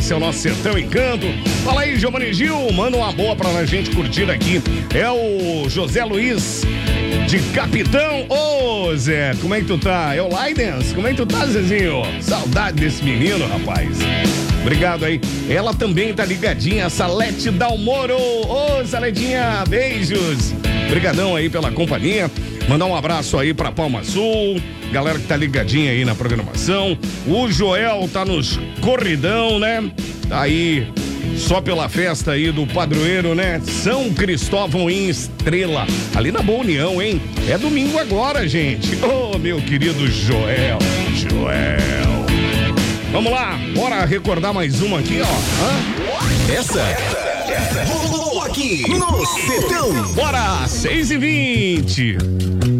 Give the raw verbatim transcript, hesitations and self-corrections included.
esse é o nosso Sertão Encanto. Fala aí, Giovanni Gil, manda uma boa pra gente curtir aqui. É o José Luiz de Capitão. Ô, Zé, como é que tu tá? É o Laidens? Como é que tu tá, Zezinho? Saudade desse menino, rapaz. Obrigado aí. Ela também tá ligadinha, Salete Dalmoro. Ô, Saletinha, beijos. Obrigadão aí pela companhia. Mandar um abraço aí pra Palma Sul, galera que tá ligadinha aí na programação. O Joel tá nos corridão, né? Tá aí só pela festa aí do padroeiro, né? São Cristóvão em Estrela, ali na Boa União, hein? É domingo agora, gente. Ô, meu querido Joel, Joel. Vamos lá, bora recordar mais uma aqui, ó. Hã? Essa, essa rolou aqui no Sertão. Bora, seis e vinte.